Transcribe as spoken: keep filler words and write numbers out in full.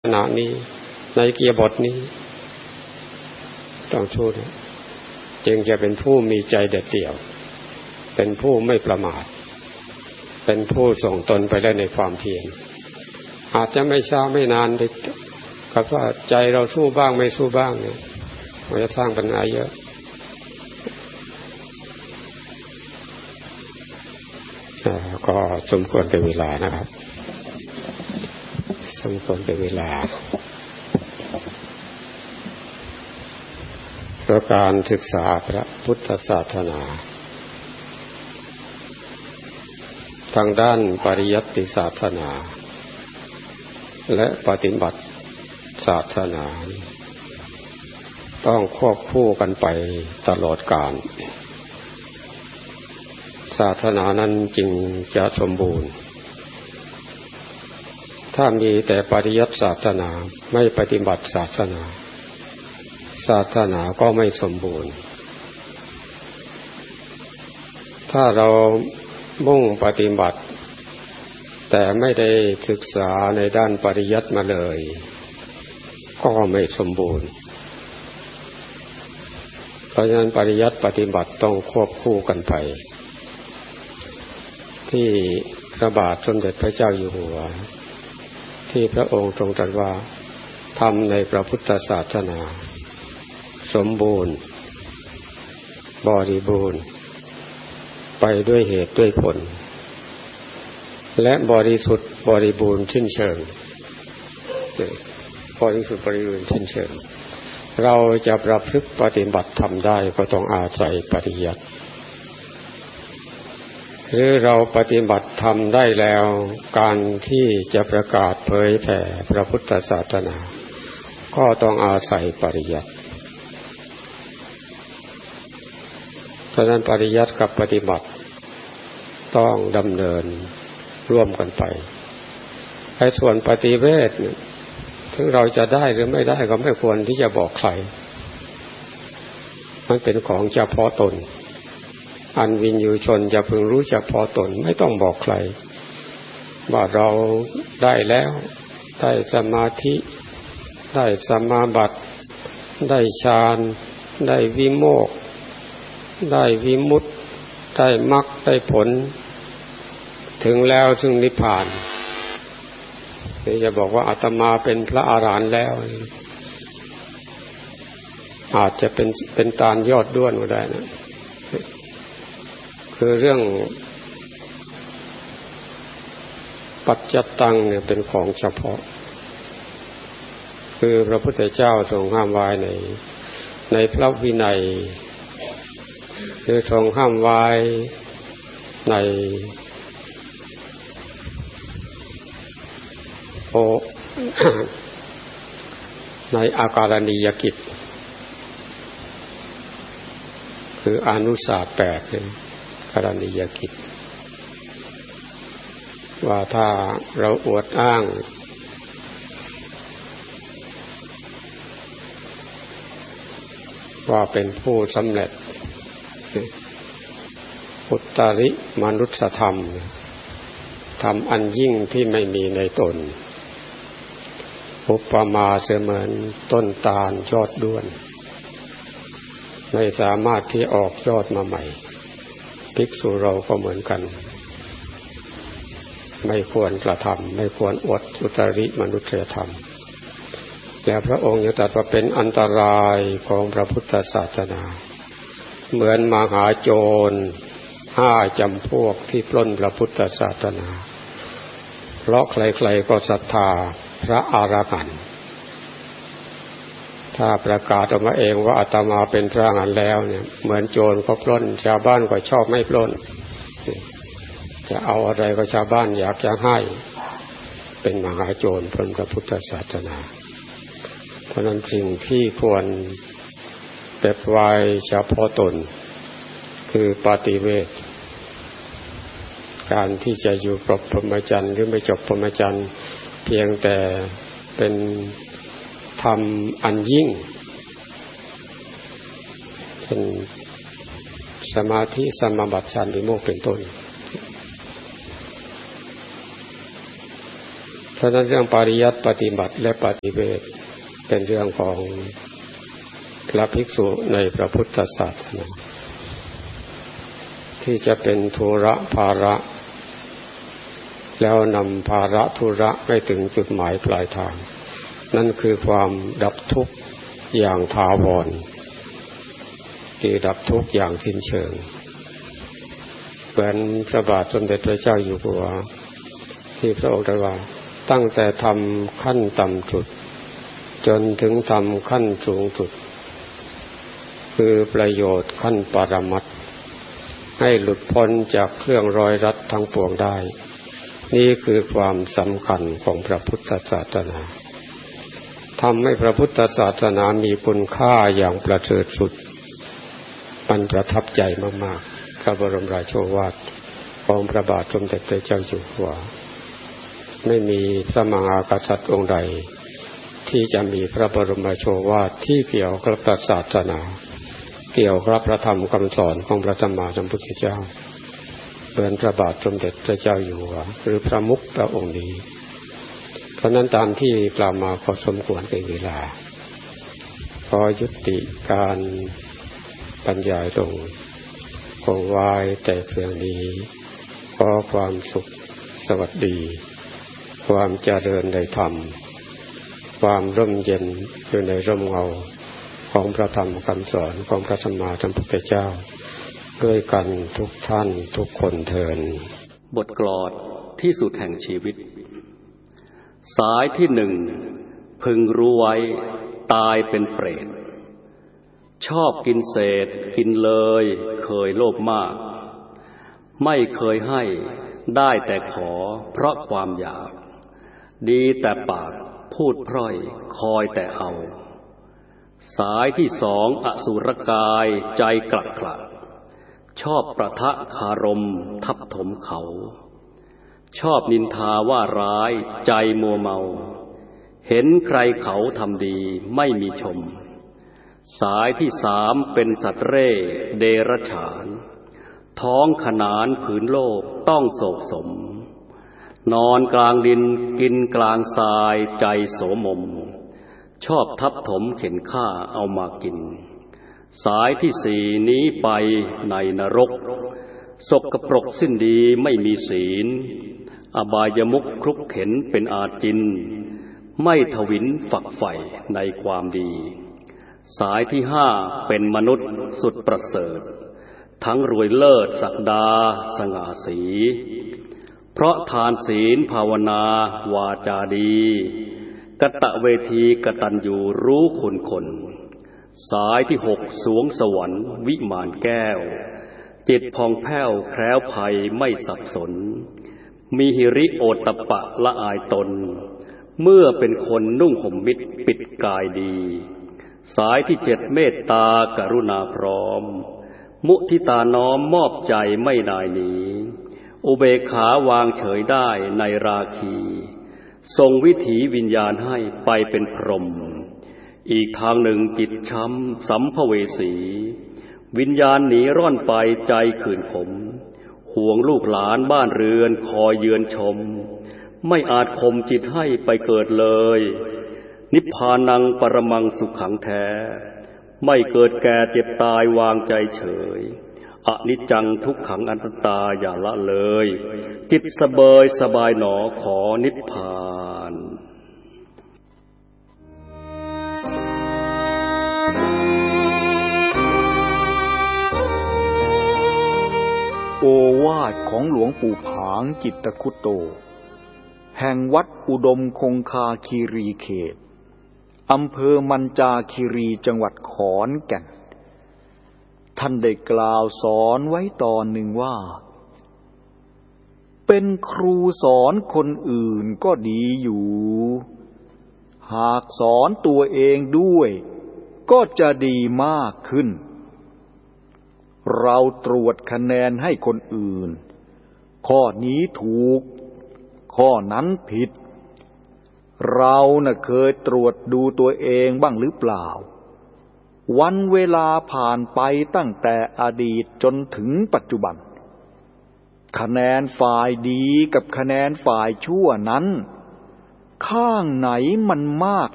ขณะนี้ในเกียรติบทนี้ต้องชูนะจึงจะเป็นผู้มีใจเด็ดเดี่ยวเป็นผู้ไม่ประมาทเป็นผู้ส่งตนไปได้ในความเพียรอาจจะไม่ช้าไม่นานแต่กับว่าใจเราสู้บ้างไม่สู้บ้างเนี่ยมันจะสร้างปัญหาเยอะก็สมควรเป็นเวลานะครับสมควรเป็นเวลาเพราะการศึกษาพระพุทธศาสนาทางด้านปริยัติศาสนาและปฏิบัติศาสนาต้องควบคู่กันไปตลอดกาลศาสนานั้นจึงจะสมบูรณ์ถ้ามีแต่ปริยัติศาสนาไม่ปฏิบัติศาสนาศาสนาก็ไม่สมบูรณ์ถ้าเรามุ่งปฏิบัติแต่ไม่ได้ศึกษาในด้านปริยัติมาเลยก็ไม่สมบูรณ์เพราะฉะนั้นปริยัติปฏิบัติต้องควบคู่กันไปที่พระบาทสมเด็จพระเจ้าอยู่หัวที่พระองค์ทรงตรัสว่าธรรมในพระพุทธศาสนาสมบูรณ์บริบูรณ์ไปด้วยเหตุด้วยผลและบริสุทธิ์บริบูรณ์สิ้นเชิงบริสุทธิ์บริบูรณ์สิ้นเชิงเราจะประพฤติปฏิบัติธรรมได้ก็ต้องอาศัยปริยัติหรือเราปฏิบัติธรรมได้แล้วการที่จะประกาศเผยแผ่พระพุทธศาสนาก็ต้องอาศัยปริยัติเพราะฉะนั้นปริยัติกับปฏิบัติต้องดำเนินร่วมกันไปไอ้ส่วนปฏิเวทเนี่ยถึงเราจะได้หรือไม่ได้ก็ไม่ควรที่จะบอกใครมันเป็นของเฉพาะตนอันวินยูชนจะพึงรู้เฉพาะตนไม่ต้องบอกใครว่าเราได้แล้วได้สมาธิได้สมาบัติได้ฌานได้วิโมกข์ได้วิมุตติได้มรรคได้ผลถึงแล้วถึงนิพพานนี่จะบอกว่าอาตมาเป็นพระอรหันต์แล้วอาจจะเป็นเป็นตาลยอดด้วนก็ได้นะคือเรื่องปัจจัตตังเนี่ยเป็นของเฉพาะคือพระพุทธเจ้าทรงห้ามไว้ในในพระวินัยคือทรงห้ามไว้ในโอ ในอาการณียกิจคืออนุศาสตร์แปดเนี่ยการณียกิจว่าถ้าเราอวดอ้างว่าเป็นผู้สำเร็จอุตริมนุสธรรมธรรมอันยิ่งที่ไม่มีในตนอุปมาเสมือนต้นตาลยอดด้วนไม่สามารถที่ออกยอดมาใหม่ภิกษุเราก็เหมือนกันไม่ควรกระทำไม่ควรอวดอุตริมนุษยธรรมและพระองค์ยังตรัสว่าเป็นอันตรายของพระพุทธศาสนาเหมือนมหาโจรห้าจำพวกที่ปล้นพระพุทธศาสนาเพราะใครๆก็ศรัทธาพระอรหันต์ถ้าประกาศออกมาเองว่าอาตมาเป็นพระอรหันต์แล้วเนี่ยเหมือนโจรก็ปล้นชาวบ้านก็ชอบไม่ปล้นจะเอาอะไรก็ชาวบ้านอยากจะให้เป็นมหาโจรปล้นพระพุทธศาสนาเพราะนั้นสิ่งที่ควรเก็บไว้เฉพาะตนคือปฏิเวทการที่จะอยู่ครบพรหมจรรย์หรือไม่จบพรหมจรรย์เพียงแต่เป็นธรรมอันยิ่งเช่นสมาธิสมาบัติฌานวิโมกข์เป็นต้นเพราะฉะนั้นเรื่องปริยัติปฏิบัติและปฏิเวทเป็นเรื่องของพระภิกษุในพระพุทธศาสนาที่จะเป็นธุระภาระแล้วนำภาระธุระให้ถึงจุดหมายปลายทางนั่นคือความดับทุกข์อย่างถาวรคือดับทุกข์อย่างสิ้นเชิงเหมือนพระบาทสมเด็จพระเจ้าอยู่หัวที่พระองค์ตรัสว่าตั้งแต่ทำขั้นต่ำสุดจนถึงทำขั้นสูงสุดคือประโยชน์ขั้นปรมัตถ์ให้หลุดพ้นจากเครื่องร้อยรัดทั้งปวงได้นี่คือความสำคัญของพระพุทธศาสนาทำให้พระพุทธศาสนามีคุณค่าอย่างประเสริฐสุดมันประทับใจมากๆพระบรมราโชวาทของพระบาทสมเด็จพระเจ้าอยู่หัวไม่มีพระมหากษัตริย์องค์ใดที่จะมีพระบรมราโชวาทที่เกี่ยวกับพระศาสนาเกี่ยวกับพระธรรมคำสอนของพระสัมมาสัมพุทธเจ้าเหมือนพระบาทสมเด็จพระเจ้าอยู่หัวหรือพระมุขพระองค์นี้เพราะนั้นตามที่กล่าวมาพอสมควรเป็นเวลาขอยุติการบรรยายลงคงไว้แต่เพียงนี้ขอความสุขสวัสดีความเจริญในธรรมความร่มเย็นอยู่ในร่มเงาของพระธรรมคำสอนของพระสัมมาสัมพุทธเจ้าด้วยกันทุกท่านทุกคนเทินบทกลอนที่สุดแห่งชีวิตสายที่หนึ่งพึงรู้ไว้ตายเป็นเปรตชอบกินเศษกินเลยเคยโลภมากไม่เคยให้ได้แต่ขอเพราะความอยากดีแต่ปากพูดพร่อยคอยแต่เอาสายที่สองอสุรกายใจกลักกลักชอบประทะคารมทับถมเขาชอบนินทาว่าร้ายใจมัวเมาเห็นใครเขาทำดีไม่มีชมสายที่สามเป็นสัตว์เร่เดรัจฉานท้องขนานผืนโลกต้องโศกสมนอนกลางดินกินกลางทรายใจโสมมชอบทับถมเข็นฆ่าเอามากินสายที่สี่นี้ไปในนรกสกปรกสิ้นดีไม่มีศีลอบายมุขครุกเข็นเป็นอาจินไม่ทวินฝักใฝ่ในความดีสายที่ห้าเป็นมนุษย์สุดประเสริฐทั้งรวยเลิศศักดาสง่าสีเพราะทานศีลภาวนาวาจาดีกตเวทีกตัญญูรู้คุณคนสายที่หกสวงสวรรค์วิมานแก้วจิตผ่องแผ้วแคล้วภัยไม่สับสนมีหิริโอตตัปปะละอายตนเมื่อเป็นคนนุ่งห่มมิตรปิดกายดีสายที่เจ็ดเมตตากรุณาพร้อมมุทิตาน้อมมอบใจไม่นายหนีอุเบกขาวางเฉยได้ในราคีทรงวิถีวิญญาณให้ไปเป็นพรหมอีกทางหนึ่งจิตช้ำสัมภเวสีวิญญาณหนีร่อนไปใจขื่นขมห่วงลูกหลานบ้านเรือนคอยเยือนชมไม่อาจข่มจิตให้ไปเกิดเลยนิพพานังปรมังสุขขังแท้ไม่เกิดแก่เจ็บตายวางใจเฉยอนิจจังทุกขังอนัตตาอย่าละเลยจิตสบายสบายหนอขอนิพพานโอวาทของหลวงปู่ผางจิตตคุตโตแห่งวัดอุดมคงคาคีรีเขตอำเภอมัญจาคีรีจังหวัดขอนแก่นท่านได้กล่าวสอนไว้ตอนหนึ่งว่าเป็นครูสอนคนอื่นก็ดีอยู่หากสอนตัวเองด้วยก็จะดีมากขึ้นเราตรวจคะแนนให้คนอื่นข้อนี้ถูกข้อนั้นผิดเราน่ะเคยตรวจดูตัวเองบ้างหรือเปล่าวันเวลาผ่านไปตั้งแต่อดีตจนถึงปัจจุบันคะแนนฝ่ายดีกับคะแนนฝ่ายชั่วนั้นข้างไหนมันมาก